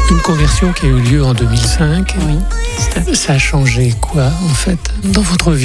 Une conversion qui a eu lieu en 2005. Oui. Ça a changé quoi, en fait, dans votre vie ?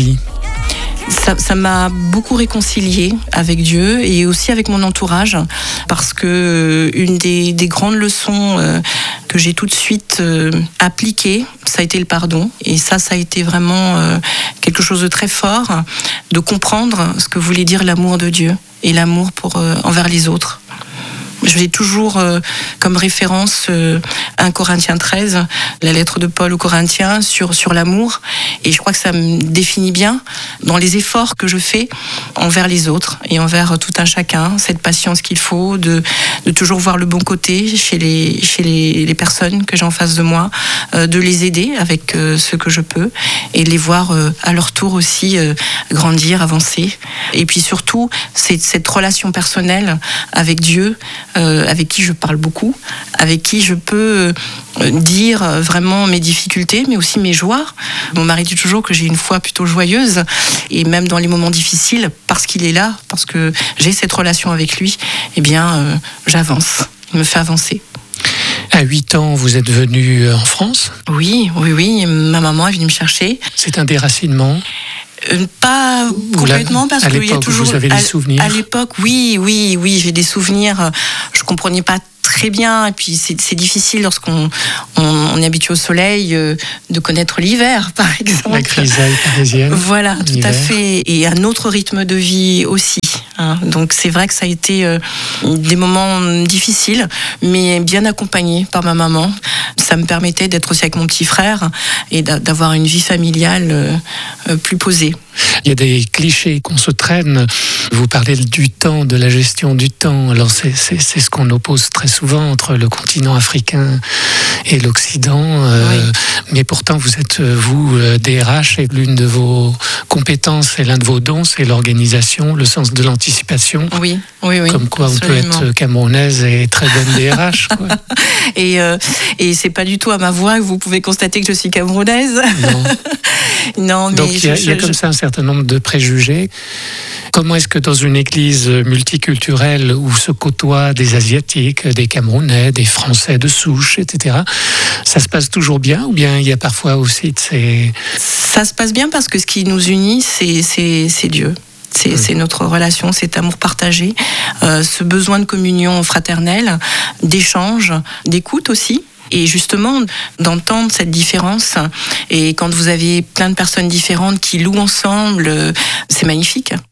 Ça m'a beaucoup réconciliée avec Dieu et aussi avec mon entourage, parce que une des grandes leçons que j'ai tout de suite appliquées, ça a été le pardon. Et ça a été vraiment quelque chose de très fort, de comprendre ce que voulait dire l'amour de Dieu et l'amour envers les autres. J'ai toujours comme référence 1 Corinthiens 13, la lettre de Paul aux Corinthiens sur l'amour. Et je crois que ça me définit bien dans les efforts que je fais envers les autres et envers tout un chacun. Cette patience qu'il faut, de toujours voir le bon côté chez les personnes que j'ai en face de moi, de les aider avec ce que je peux et de les voir à leur tour aussi grandir, avancer. Et puis surtout, c'est cette relation personnelle avec Dieu, avec qui je parle beaucoup, avec qui je peux dire vraiment mes difficultés, mais aussi mes joies. Mon mari dit toujours que j'ai une foi plutôt joyeuse, et même dans les moments difficiles, parce qu'il est là, parce que j'ai cette relation avec lui, eh bien, j'avance. Il me fait avancer. À 8 ans, vous êtes venu en France ? Oui. Ma maman est venue me chercher. C'est un déracinement ? Pas complètement, parce qu'il y a toujours... Vous avez des souvenirs ? À l'époque, oui, j'ai des souvenirs. Je comprenais pas très bien, et puis c'est difficile lorsqu'on est habitué au soleil de connaître l'hiver, par exemple. La grisaille parisienne. Voilà, tout à fait. Et un autre rythme de vie aussi. Donc c'est vrai que ça a été des moments difficiles, mais bien accompagnés par ma maman. Ça me permettait d'être aussi avec mon petit frère et d'avoir une vie familiale plus posée. Il y a des clichés qu'on se traîne. Vous parlez du temps, de la gestion du temps. Alors c'est ce qu'on oppose très souvent entre le continent africain et l'Occident. Mais pourtant, vous êtes, DRH, et l'une de vos compétences et l'un de vos dons, c'est l'organisation, le sens de l'anticipation. Oui. Comme quoi, absolument. On peut être camerounaise et très bonne DRH, quoi. Et c'est pas du tout à ma voix que vous pouvez constater que je suis camerounaise. Non, mais donc il y a comme ça un certain nombre de préjugés. Comment est-ce que dans une église multiculturelle où se côtoient des Asiatiques, des Camerounais, des Français de souche, etc., ça se passe toujours bien, ou bien il y a parfois aussi de ces... Ça se passe bien parce que ce qui nous unit, c'est Dieu. C'est notre relation, cet amour partagé, ce besoin de communion fraternelle, d'échange, d'écoute aussi. Et justement, d'entendre cette différence, et quand vous avez plein de personnes différentes qui louent ensemble, c'est magnifique.